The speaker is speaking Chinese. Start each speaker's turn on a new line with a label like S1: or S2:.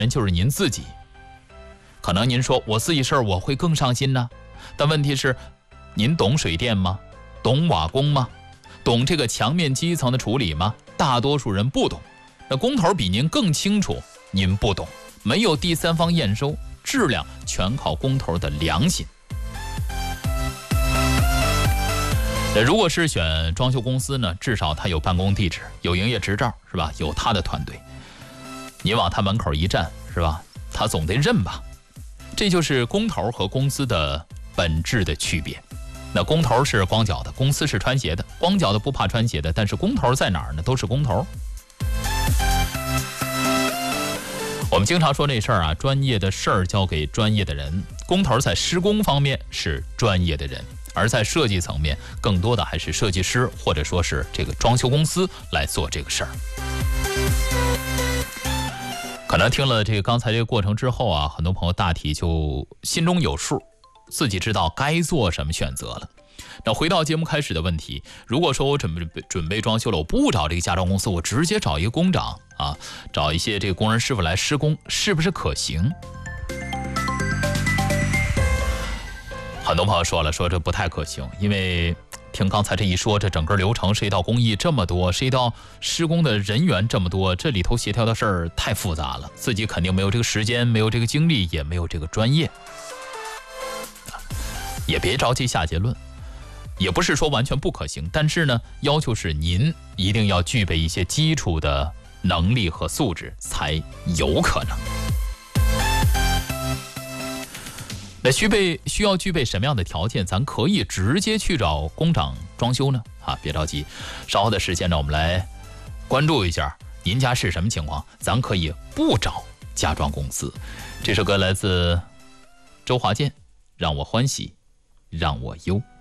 S1: 人就是您自己。可能您说我自己事儿我会更上心呢，但问题是，您懂水电吗？懂瓦工吗？懂这个墙面基层的处理吗？大多数人不懂。那工头比您更清楚，您不懂。没有第三方验收，质量全靠工头的良心。那如果是选装修公司呢，至少他有办公地址，有营业执照，是吧？有他的团队，你往他门口一站，是吧？他总得认吧。这就是工头和公司的本质的区别。那工头是光脚的，公司是穿鞋的。光脚的不怕穿鞋的，但是工头在哪儿呢？都是工头。我们经常说这事儿啊，专业的事儿交给专业的人。工头在施工方面是专业的人，而在设计层面，更多的还是设计师或者说是这个装修公司来做这个事儿。可能听了这个刚才这个过程之后啊，很多朋友大体就心中有数，自己知道该做什么选择了。那回到节目开始的问题，如果说我准备装修了，我不找这个家装公司，我直接找一个工长啊，找一些这个工人师傅来施工，是不是可行？很多朋友说了，说这不太可行，因为听刚才这一说，这整个流程涉及到工艺这么多，涉及到施工的人员这么多，这里头协调的事儿太复杂了，自己肯定没有这个时间，没有这个精力，也没有这个专业。也别着急下结论，也不是说完全不可行，但是呢，要求是您一定要具备一些基础的能力和素质才有可能。那需要具备什么样的条件，咱可以直接去找工长装修呢？别着急，稍后的时间呢，我们来关注一下您家是什么情况，咱可以不找家装公司。这首歌来自周华健，让我欢喜让我忧。